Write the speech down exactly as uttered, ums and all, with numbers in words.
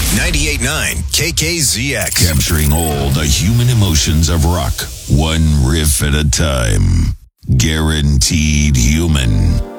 ninety-eight point nine K K Z X. Capturing all the human emotions of rock, one riff at a time. Guaranteed Human.